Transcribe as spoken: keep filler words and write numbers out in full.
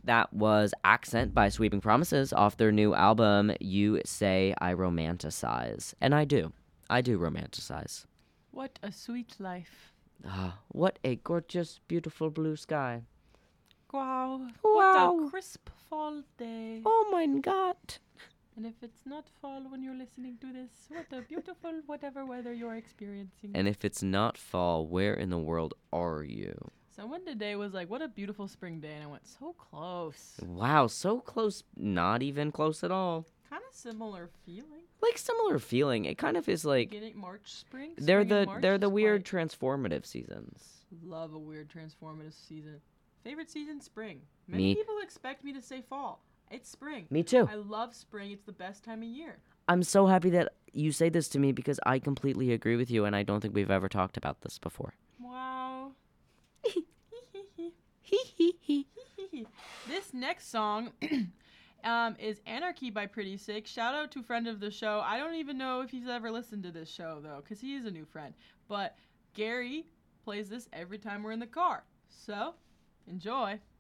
That was Accent by Sweeping Promises off their new album, You Say I Romanticize. And I do. I do romanticize. What a sweet life. Ah, what a gorgeous, beautiful blue sky. Wow. Wow. What a crisp fall day. Oh my God. And if it's not fall when you're listening to this, what a beautiful whatever weather you're experiencing. And if it's not fall, where in the world are you? Someone today was like, what a beautiful spring day. And I went, so close. Wow, so close. Not even close at all. Kind of similar feeling. Like similar feeling. It kind of is like Beginning March, spring. they're spring the and March they're the is weird quite- transformative seasons. Love a weird transformative season. Favorite season, spring. Many Me- people expect me to say fall. It's spring. Me too. I love spring. It's the best time of year. I'm so happy that you say this to me because I completely agree with you and I don't think we've ever talked about this before. Wow. Hee hee hee. This next song um, is Anarchy by Pretty Sick. Shout out to friend of the show. I don't even know if he's ever listened to this show, though, because he is a new friend. But Gary plays this every time we're in the car. So, enjoy.